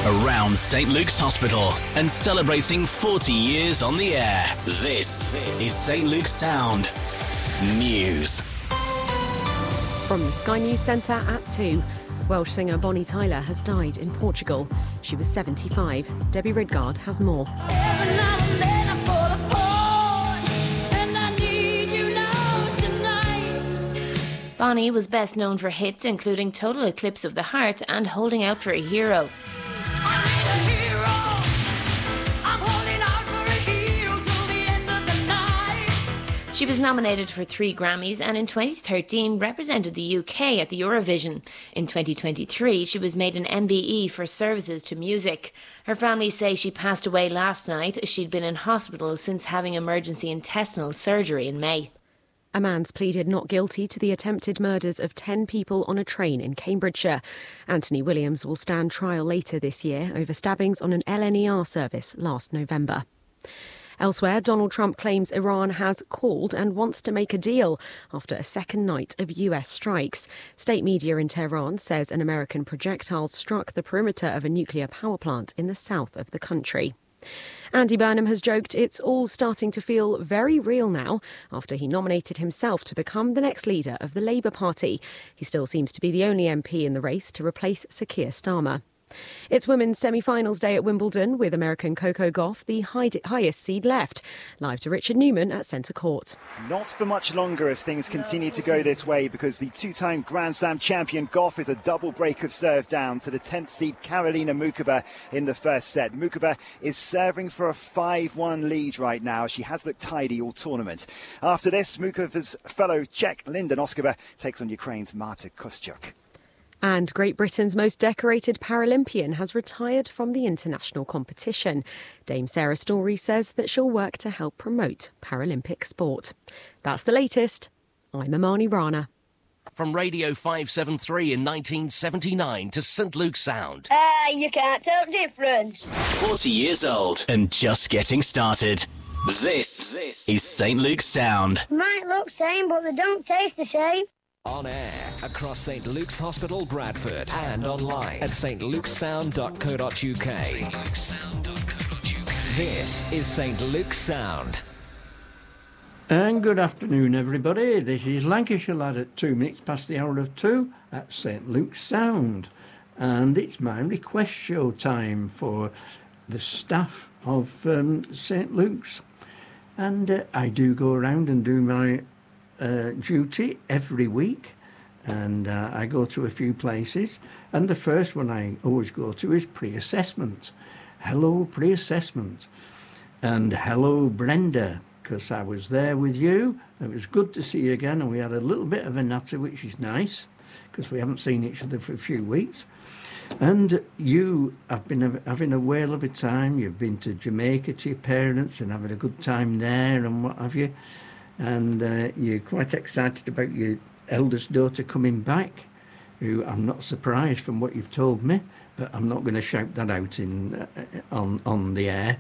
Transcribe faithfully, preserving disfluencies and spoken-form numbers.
Around Saint Luke's Hospital and celebrating forty years on the air. This is Saint Luke's Sound News. From the Sky News Centre at two. Welsh singer Bonnie Tyler has died in Portugal. She was seventy-five. Debbie Ridgard has more. Bonnie was best known for hits including Total Eclipse of the Heart and Holding Out for a Hero. She was nominated for three Grammys and in twenty thirteen represented the U K at the Eurovision. In twenty twenty-three, she was made an M B E for services to music. Her family say she passed away last night. She'd been in hospital since having emergency intestinal surgery in May. A man's pleaded not guilty to the attempted murders of ten people on a train in Cambridgeshire. Anthony Williams will stand trial later this year over stabbings on an L N E R service last November. Elsewhere, Donald Trump claims Iran has called and wants to make a deal after a second night of U S strikes. State media in Tehran says an American projectile struck the perimeter of a nuclear power plant in the south of the country. Andy Burnham has joked it's all starting to feel very real now after he nominated himself to become the next leader of the Labour Party. He still seems to be the only M P in the race to replace Sir Keir Starmer. It's women's semi-finals day at Wimbledon with American Coco Gauff, the high- highest seed left. Live to Richard Newman at Centre Court. Not for much longer if things continue to go this way, because the two-time Grand Slam champion Gauff is a double break of serve down to the tenth seed Karolina Muchova in the first set. Muchova is serving for a five one lead right now. She has looked tidy all tournament. After this, Muchova's fellow Czech Linda Noskova takes on Ukraine's Marta Kostyuk. And Great Britain's most decorated Paralympian has retired from the international competition. Dame Sarah Story says that she'll work to help promote Paralympic sport. That's the latest. I'm Amani Rana. From Radio five seventy-three in nineteen seventy-nine to Saint Luke's Sound. Ah, uh, you can't tell the difference. forty years old and just getting started. This, this is Saint Luke's Sound. Might look same, but they don't taste the same. On air across Saint Luke's Hospital, Bradford, and online at st lukes sound dot co dot uk. st lukes sound dot co dot uk. This is Saint Luke's Sound. And good afternoon, everybody. This is Lancashire Lad at two minutes past the hour of two at Saint Luke's Sound. And it's my request show time for the staff of um, Saint Luke's. And uh, I do go around and do my Uh, duty every week, and uh, I go to a few places, and the first one I always go to is pre-assessment. Hello, pre-assessment. And hello, Brenda, because I was there with you. It was good to see you again, and we had a little bit of a natter, which is nice, because we haven't seen each other for a few weeks. And you have been having a whale of a time. You've been to Jamaica to your parents and having a good time there and what have you. And uh, you're quite excited about your eldest daughter coming back, who I'm not surprised from what you've told me, but I'm not going to shout that out in uh, on on the air.